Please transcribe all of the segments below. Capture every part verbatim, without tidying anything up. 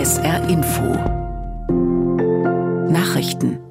S R Info Nachrichten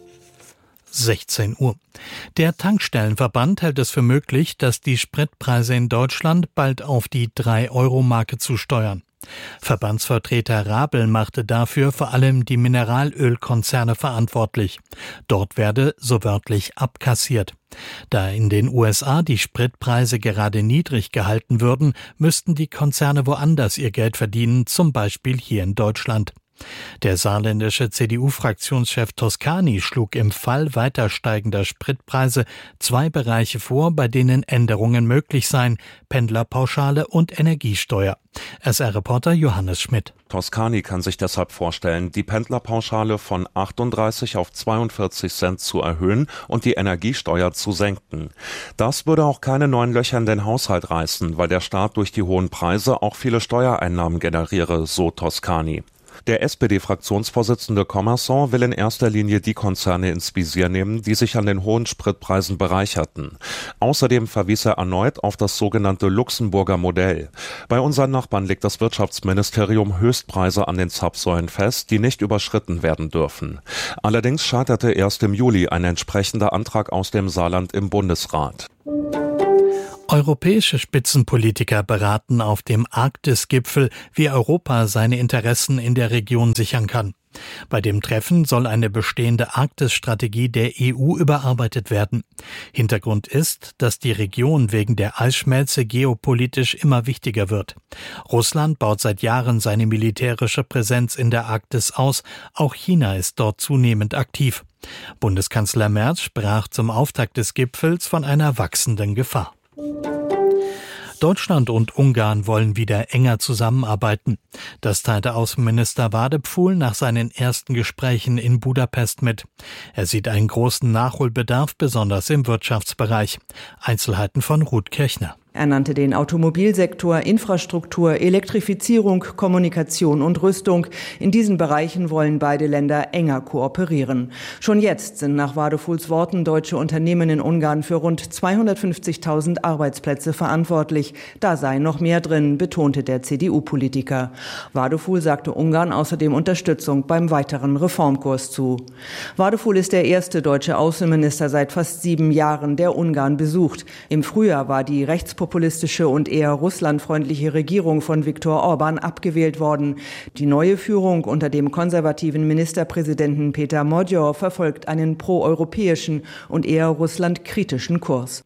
sechzehn Uhr. Der Tankstellenverband hält es für möglich, dass die Spritpreise in Deutschland bald auf die drei Euro Marke zusteuern. Verbandsvertreter Rabel machte dafür vor allem die Mineralölkonzerne verantwortlich. Dort werde so wörtlich abkassiert. Da in den U S A die Spritpreise gerade niedrig gehalten würden, müssten die Konzerne woanders ihr Geld verdienen, zum Beispiel hier in Deutschland. Der saarländische C D U-Fraktionschef Toscani schlug im Fall weiter steigender Spritpreise zwei Bereiche vor, bei denen Änderungen möglich seien: Pendlerpauschale und Energiesteuer. S R-Reporter Johannes Schmidt. Toscani kann sich deshalb vorstellen, die Pendlerpauschale von achtunddreißig auf zweiundvierzig Cent zu erhöhen und die Energiesteuer zu senken. Das würde auch keine neuen Löcher in den Haushalt reißen, weil der Staat durch die hohen Preise auch viele Steuereinnahmen generiere, so Toscani. Der S P D-Fraktionsvorsitzende Commerson will in erster Linie die Konzerne ins Visier nehmen, die sich an den hohen Spritpreisen bereicherten. Außerdem verwies er erneut auf das sogenannte Luxemburger Modell. Bei unseren Nachbarn legt das Wirtschaftsministerium Höchstpreise an den Zapfsäulen fest, die nicht überschritten werden dürfen. Allerdings scheiterte erst im Juli ein entsprechender Antrag aus dem Saarland im Bundesrat. Europäische Spitzenpolitiker beraten auf dem Arktis-Gipfel, wie Europa seine Interessen in der Region sichern kann. Bei dem Treffen soll eine bestehende Arktis-Strategie der E U überarbeitet werden. Hintergrund ist, dass die Region wegen der Eisschmelze geopolitisch immer wichtiger wird. Russland baut seit Jahren seine militärische Präsenz in der Arktis aus. Auch China ist dort zunehmend aktiv. Bundeskanzler Merz sprach zum Auftakt des Gipfels von einer wachsenden Gefahr. Deutschland und Ungarn wollen wieder enger zusammenarbeiten. Das teilte Außenminister Wadepfuhl nach seinen ersten Gesprächen in Budapest mit. Er sieht einen großen Nachholbedarf, besonders im Wirtschaftsbereich. Einzelheiten von Ruth Kirchner. Er nannte den Automobilsektor, Infrastruktur, Elektrifizierung, Kommunikation und Rüstung. In diesen Bereichen wollen beide Länder enger kooperieren. Schon jetzt sind nach Wadepfuhls Worten deutsche Unternehmen in Ungarn für rund zweihundertfünfzigtausend Arbeitsplätze verantwortlich. Da sei noch mehr drin, betonte der C D U-Politiker. Wadepfuhl sagte Ungarn außerdem Unterstützung beim weiteren Reformkurs zu. Wadepfuhl ist der erste deutsche Außenminister seit fast sieben Jahren, der Ungarn besucht. Im Frühjahr war die rechtspopulistische und eher russlandfreundliche Regierung von Viktor Orban abgewählt worden. Die neue Führung unter dem konservativen Ministerpräsidenten Peter Magyar verfolgt einen proeuropäischen und eher russlandkritischen Kurs.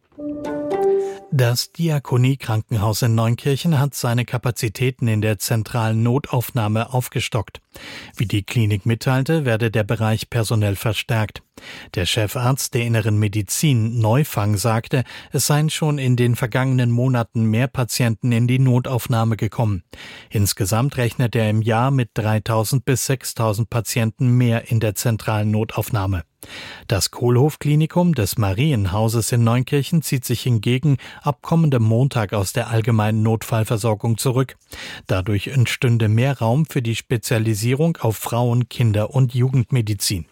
Das Diakonie-Krankenhaus in Neunkirchen hat seine Kapazitäten in der zentralen Notaufnahme aufgestockt. Wie die Klinik mitteilte, werde der Bereich personell verstärkt. Der Chefarzt der Inneren Medizin, Neufang, sagte, es seien schon in den vergangenen Monaten mehr Patienten in die Notaufnahme gekommen. Insgesamt rechnet er im Jahr mit dreitausend bis sechstausend Patienten mehr in der zentralen Notaufnahme. Das Kohlhoff-Klinikum des Marienhauses in Neunkirchen zieht sich hingegen ab kommendem Montag aus der allgemeinen Notfallversorgung zurück. Dadurch entstünde mehr Raum für die Spezialisierung auf Frauen-, Kinder- und Jugendmedizin.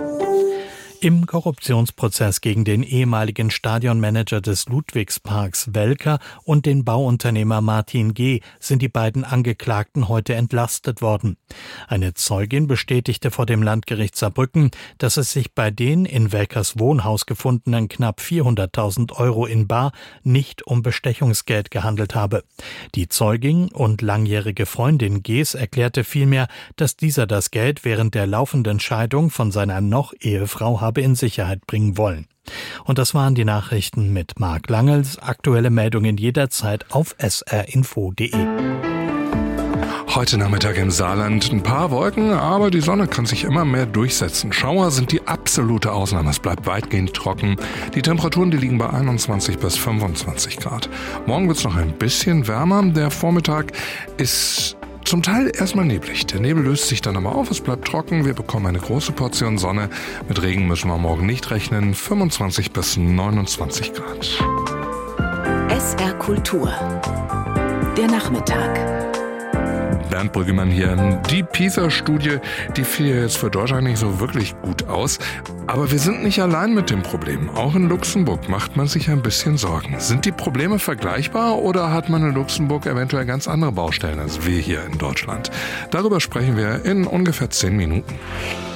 Im Korruptionsprozess gegen den ehemaligen Stadionmanager des Ludwigsparks Welker und den Bauunternehmer Martin G. sind die beiden Angeklagten heute entlastet worden. Eine Zeugin bestätigte vor dem Landgericht Saarbrücken, dass es sich bei den in Welkers Wohnhaus gefundenen knapp vierhunderttausend Euro in bar nicht um Bestechungsgeld gehandelt habe. Die Zeugin und langjährige Freundin G.s erklärte vielmehr, dass dieser das Geld während der laufenden Scheidung von seiner noch Ehefrau habe in Sicherheit bringen wollen. Und das waren die Nachrichten mit Marc Langels. Aktuelle Meldungen jederzeit auf s r info punkt d e. Heute Nachmittag im Saarland ein paar Wolken, aber die Sonne kann sich immer mehr durchsetzen. Schauer sind die absolute Ausnahme. Es bleibt weitgehend trocken. Die Temperaturen, die liegen bei einundzwanzig bis fünfundzwanzig Grad. Morgen wird es noch ein bisschen wärmer. Der Vormittag ist zum Teil erstmal neblig. Der Nebel löst sich dann aber auf, es bleibt trocken, wir bekommen eine große Portion Sonne. Mit Regen müssen wir morgen nicht rechnen, fünfundzwanzig bis neunundzwanzig Grad. S R Kultur. Der Nachmittag. Bernd Brüggemann hier. Die PISA-Studie, die fiel ja jetzt für Deutschland nicht so wirklich gut aus. Aber wir sind nicht allein mit dem Problem. Auch in Luxemburg macht man sich ein bisschen Sorgen. Sind die Probleme vergleichbar oder hat man in Luxemburg eventuell ganz andere Baustellen als wir hier in Deutschland? Darüber sprechen wir in ungefähr zehn Minuten.